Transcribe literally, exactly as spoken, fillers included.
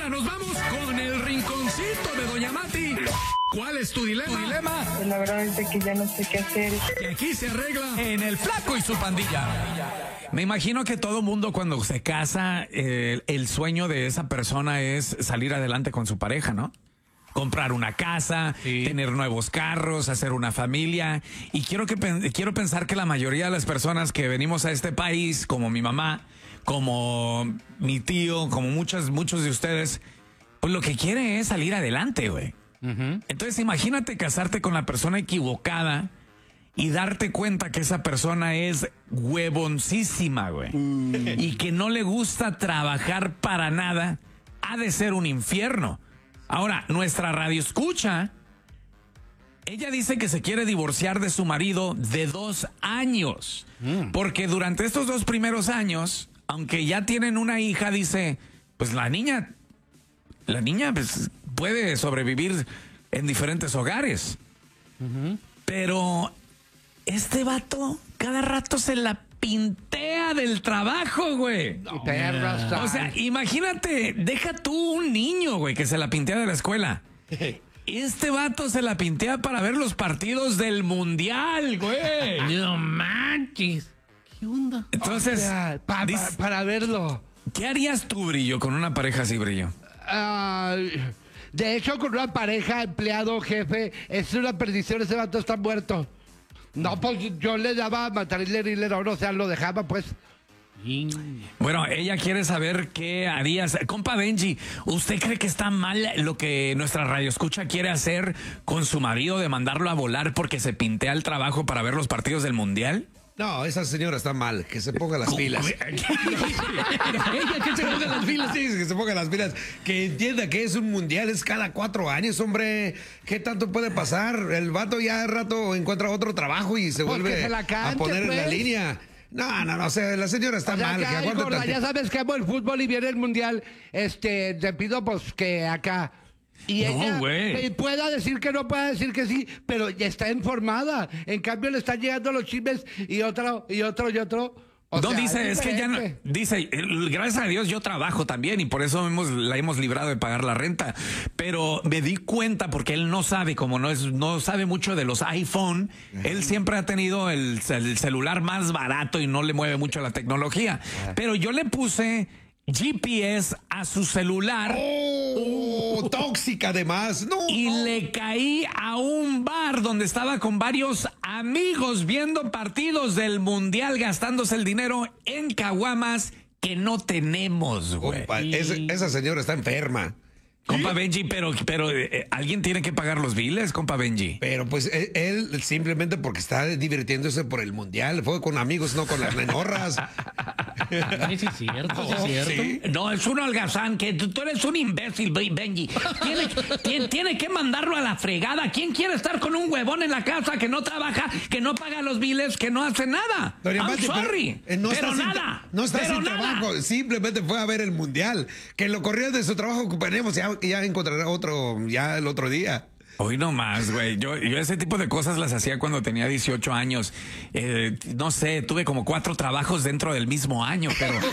Ahora nos vamos con el rinconcito de Doña Mati. ¿Cuál es tu dilema? ¿Tu dilema? Pues la verdad es de que ya no sé qué hacer. Que aquí se arregla En el Flaco y su pandilla. Me imagino que todo mundo cuando se casa, eh, el sueño de esa persona es salir adelante con su pareja, ¿no? Comprar una casa, Sí. tener nuevos carros, hacer una familia. Y quiero, que, pen- quiero pensar que la mayoría de las personas que venimos a este país, como mi mamá, como mi tío, como muchas, muchos de ustedes, pues lo que quieren es salir adelante, güey. Uh-huh. Entonces imagínate casarte con la persona equivocada y darte cuenta que esa persona es huevoncísima, güey. Y que no le gusta trabajar para nada. Ha de ser un infierno. Ahora, nuestra radio escucha. Ella dice que se quiere divorciar de su marido de dos años. Mm. Porque durante estos dos primeros años, aunque ya tienen una hija, dice, pues la niña, la niña pues, puede sobrevivir en diferentes hogares. Uh-huh. Pero este vato cada rato se la pintea del trabajo, güey. Perras, O sea, imagínate, deja tú un niño, güey, que se la pintea de la escuela. Este vato se la pintea para ver los partidos del mundial, güey. no manches. ¿Qué onda? Entonces, O sea, pa- pa- dice- para verlo. ¿qué harías tú, Brillo, con una pareja así, Brillo? Ah, de hecho, con una pareja, empleado, jefe, es una perdición, ese vato está muerto. No, pues yo le daba a matar y le o sea, lo dejaba, pues. Bueno, ella quiere saber qué harías. Compa Benji, ¿usted cree que está mal lo que nuestra radio escucha quiere hacer con su marido de mandarlo a volar porque se pintea el trabajo para ver los partidos del mundial? No, esa señora está mal, que se ponga las pilas. ella que se ponga las pilas. Sí, que se ponga las pilas. Que entienda que es un mundial, es cada cuatro años, hombre. ¿Qué tanto puede pasar? El vato ya de rato encuentra otro trabajo y se Pues vuelve que se la cante, a poner en la pues. línea. No, no, no, o sea, la señora está O sea, mal, que, que ay, aguante gorda, tantito. ya sabes que amo el fútbol y viene el mundial. Este, te pido pues que acá. Y No, ella güey. eh, pueda decir que no, pueda decir que sí, pero ya está informada. En cambio le están llegando los chismes y otro, y otro, y otro. O No, sea, dice, es que ya no, diferente. dice, el- gracias a Dios yo trabajo también y por eso hemos, la hemos librado de pagar la renta. Pero me di cuenta porque él no sabe, como no es, no sabe mucho de los iPhone, él siempre ha tenido el, el celular más barato y no le mueve mucho la tecnología. Pero yo le puse G P S a su celular. Oh, tóxica además. No. Y no. le caí a un bar donde estaba con varios amigos viendo partidos del mundial, gastándose el dinero en caguamas que no tenemos, güey. Compa, ese- esa señora está enferma. Compa Benji, pero, pero eh, alguien tiene que pagar los biles, compa Benji. Pero pues él, él simplemente porque está divirtiéndose por el mundial. Fue con amigos, no con las menorras. Sí, sí, es cierto, sí, es Oh, cierto. sí. No, es un holgazán, que tú, tú eres un imbécil, Ben- Benji. Tiene, tiene, tiene que mandarlo a la fregada. ¿Quién quiere estar con un huevón en la casa que no trabaja, que no paga los biles, que no hace nada? Doña I'm Mati, pero, sorry. eh, no pero está sin nada. tra- no está pero sin nada. trabajo, simplemente fue a ver el mundial. Que lo corrió de su trabajo, ocuparemos, ya, ya encontrará otro, ya el otro día. Hoy no más, güey. Yo, yo ese tipo de cosas las hacía cuando tenía dieciocho años. Eh, no sé, tuve como cuatro trabajos dentro del mismo año, pero